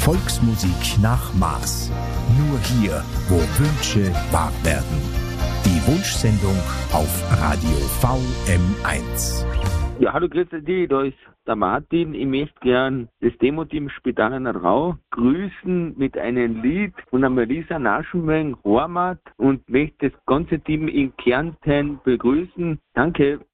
Volksmusik nach Maß. Nur hier, wo Wünsche wahr werden. Die Wunschsendung auf Radio VM1. Ja, hallo, grüße dich, da ist der Martin. Ich möchte gern das Demo-Team Spitaler Rau grüßen mit einem Lied von der Marisa Naschenweng, Heimat, und möchte das ganze Team in Kärnten begrüßen. Danke.